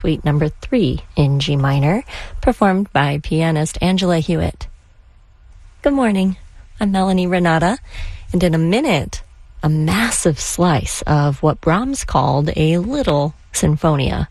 Suite number 3 in G minor, performed by pianist Angela Hewitt. Good morning. I'm Melanie Renata, and in a minute, a massive slice of what Brahms called a little sinfonia.